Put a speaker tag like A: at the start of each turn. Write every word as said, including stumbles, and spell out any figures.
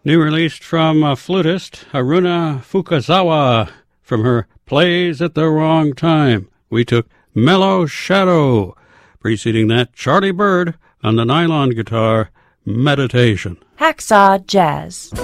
A: New release from uh, flutist Haruna Fukazawa from her Plays at the Wrong Time. We took Mellow Shadow. Preceding that, Charlie Bird on the nylon guitar, Meditation.
B: Hacksaw Jazz.